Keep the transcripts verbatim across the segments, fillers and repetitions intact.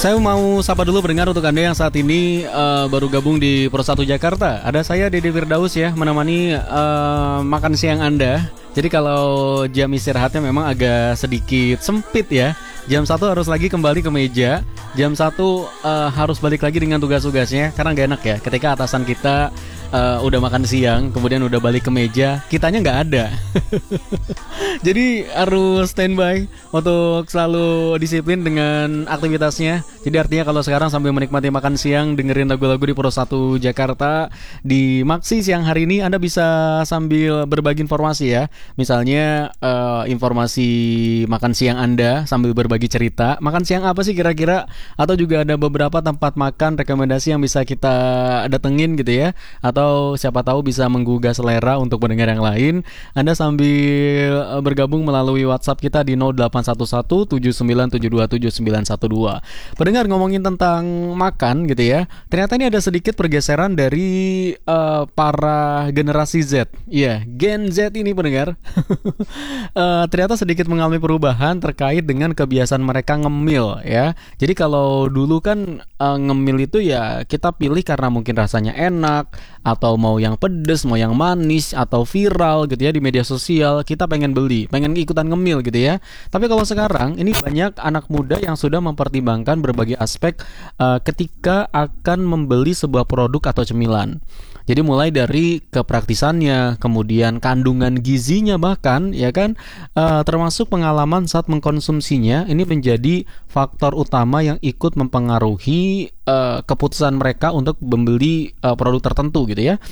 Saya mau sapa dulu pendengar untuk Anda yang saat ini uh, baru gabung di Pro satu Jakarta. Ada saya Dede Firdaus ya, menemani uh, makan siang Anda. Jadi kalau jam istirahatnya memang agak sedikit sempit ya. Jam satu harus lagi kembali ke meja. Jam satu uh, harus balik lagi dengan tugas-tugasnya. Karena gak enak ya ketika atasan kita uh, udah makan siang, kemudian udah balik ke meja, kitanya gak ada. Jadi harus standby untuk selalu disiplin dengan aktivitasnya. Jadi artinya kalau sekarang sambil menikmati makan siang, dengerin lagu-lagu di Pro satu Jakarta, di Maksi siang hari ini Anda bisa sambil berbagi informasi ya. Misalnya uh, informasi makan siang Anda sambil berbagi cerita. Makan siang apa sih kira-kira? Atau juga ada beberapa tempat makan rekomendasi yang bisa kita datengin gitu ya. Atau siapa tahu bisa menggugah selera untuk pendengar yang lain. Anda sambil bergabung melalui WhatsApp kita di nol delapan satu satu tujuh sembilan tujuh dua tujuh sembilan satu dua. Pendengar, ngomongin tentang makan gitu ya. Ternyata ini ada sedikit pergeseran dari uh, para generasi Z. Iya, Gen Z ini pendengar. uh, ternyata sedikit mengalami perubahan terkait dengan kebiasaan mereka ngemil ya. Jadi kalau dulu kan uh, ngemil itu ya kita pilih karena mungkin rasanya enak, atau mau yang pedes, mau yang manis, atau viral gitu ya di media sosial, kita pengen beli, pengen ikutan ngemil gitu ya. Tapi kalau sekarang ini banyak anak muda yang sudah mempertimbangkan berbagai aspek uh, ketika akan membeli sebuah produk atau cemilan. Jadi mulai dari kepraktisannya, kemudian kandungan gizinya bahkan ya kan, uh, termasuk pengalaman saat mengkonsumsinya, ini menjadi faktor utama yang ikut mempengaruhi uh, keputusan mereka untuk membeli uh, produk tertentu gitu ya.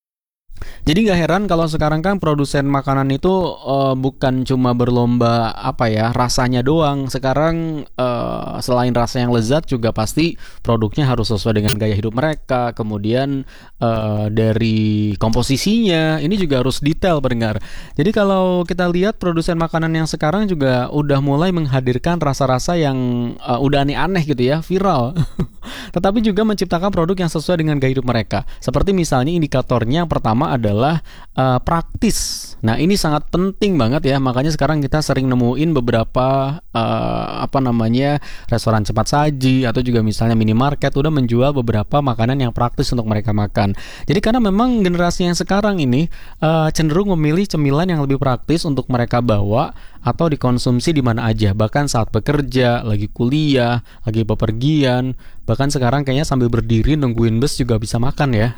Jadi gak heran kalau sekarang kan produsen makanan itu uh, bukan cuma berlomba apa ya rasanya doang. Sekarang uh, selain rasa yang lezat juga pasti produknya harus sesuai dengan gaya hidup mereka. Kemudian uh, dari komposisinya ini juga harus detail pendengar. Jadi kalau kita lihat produsen makanan yang sekarang juga udah mulai menghadirkan rasa-rasa yang uh, udah aneh-aneh gitu ya, viral. Tetapi juga menciptakan produk yang sesuai dengan gaya hidup mereka. Seperti misalnya indikatornya yang pertama adalah uh, praktis. Nah ini sangat penting banget ya. Makanya sekarang kita sering nemuin beberapa uh, apa namanya restoran cepat saji atau juga misalnya minimarket udah menjual beberapa makanan yang praktis untuk mereka makan. Jadi karena memang generasi yang sekarang ini uh, cenderung memilih cemilan yang lebih praktis untuk mereka bawa atau dikonsumsi di mana aja, bahkan saat bekerja, lagi kuliah, lagi bepergian, bahkan sekarang kayaknya sambil berdiri nungguin bus juga bisa makan ya.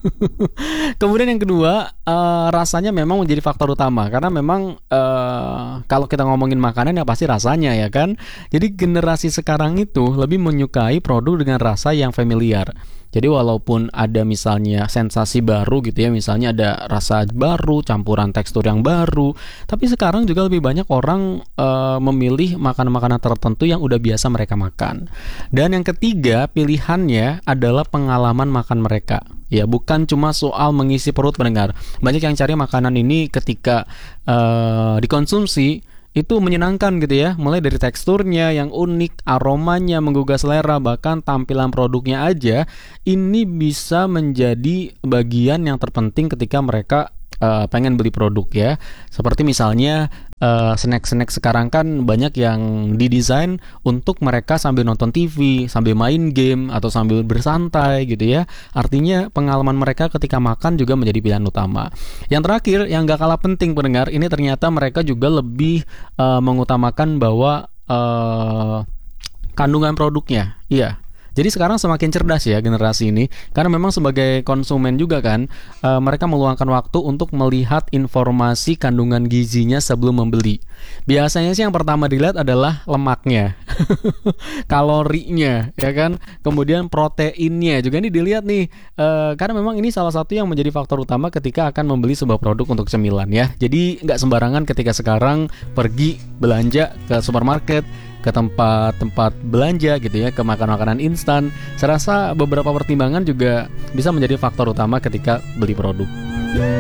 Kemudian yang kedua, uh, rasanya memang menjadi faktor utama karena memang uh, kalau kita ngomongin makanan ya pasti rasanya ya kan. Jadi generasi sekarang itu lebih menyukai produk dengan rasa yang familiar. Jadi walaupun ada misalnya sensasi baru gitu ya, misalnya ada rasa baru, campuran tekstur yang baru, tapi sekarang juga lebih banyak orang uh, memilih makanan-makanan tertentu yang udah biasa mereka makan. Dan yang ketiga, pilihannya adalah pengalaman makan mereka. Ya, bukan cuma soal mengisi perut pendengar. Banyak yang cari makanan ini ketika uh, dikonsumsi itu menyenangkan gitu ya, mulai dari teksturnya yang unik, aromanya menggugah selera, bahkan tampilan produknya aja ini bisa menjadi bagian yang terpenting ketika mereka uh, pengen beli produk ya. Seperti misalnya uh, snack-snack sekarang kan banyak yang didesain untuk mereka sambil nonton T V, sambil main game, atau sambil bersantai gitu ya. Artinya pengalaman mereka ketika makan juga menjadi pilihan utama. Yang terakhir, yang gak kalah penting pendengar, ini ternyata mereka juga lebih uh, mengutamakan bahwa uh, kandungan produknya. Iya. Jadi sekarang semakin cerdas ya generasi ini, karena memang sebagai konsumen juga kan e, mereka meluangkan waktu untuk melihat informasi kandungan gizinya sebelum membeli. Biasanya sih yang pertama dilihat adalah lemaknya, kalorinya, ya kan. Kemudian proteinnya juga ini dilihat nih, e, karena memang ini salah satu yang menjadi faktor utama ketika akan membeli sebuah produk untuk cemilan ya. Jadi nggak sembarangan ketika sekarang pergi belanja ke supermarket, ke tempat-tempat belanja gitu ya, ke makan-makanan instan. Saya rasa beberapa pertimbangan juga bisa menjadi faktor utama ketika beli produk.